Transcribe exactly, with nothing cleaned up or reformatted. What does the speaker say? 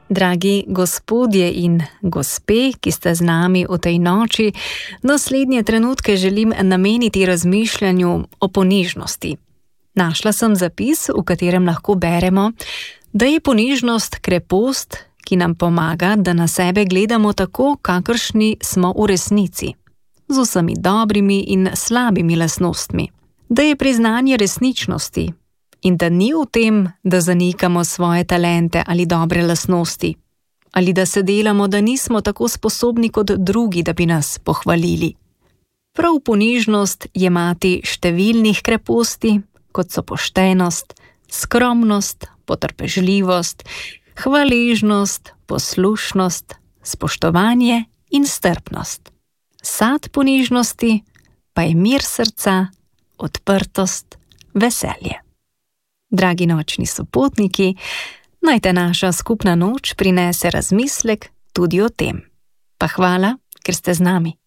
Dragi gospodje in gospe, ki ste z nami v tej noči, naslednje trenutke želim nameniti razmišljanju o ponižnosti. Našla sem zapis, v katerem lahko beremo, da je ponižnost krepost, ki nam pomaga, da na sebe gledamo tako, kakršni smo v resnici, z vsemi dobrimi in slabimi lastnostmi. Da je priznanje resničnosti in da ni v tem, da zanikamo svoje talente ali dobre lastnosti, ali da se delamo, da nismo tako sposobni kot drugi, da bi nas pohvalili. Prav ponižnost je mati številnih kreposti, kot so poštenost, skromnost, potrpežljivost, hvaležnost, poslušnost, spoštovanje in strpnost. Sad ponižnosti pa je mir srca, odprtost, veselje. Dragi nočni sopotniki, naj te naša skupna noč prinese razmislek tudi o tem. Pa hvala, ker ste z nami.